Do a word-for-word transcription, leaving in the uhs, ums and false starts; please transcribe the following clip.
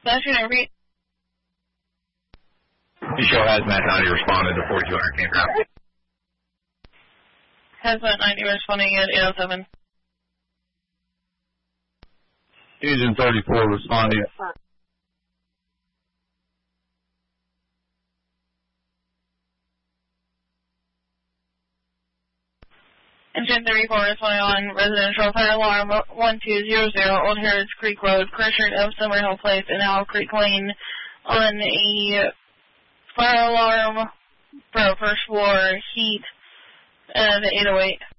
Section every. You show Hazmat ninety responded to forty-two hundred campground. Hazmat ninety responding at eight oh seven. Engine thirty-four responding. Engine thirty-four responding on residential fire alarm one two zero zero Old Harrods Creek Road, Christian of Summerhill Place and Owl Creek Lane on a fire alarm for first floor heat at eight oh eight.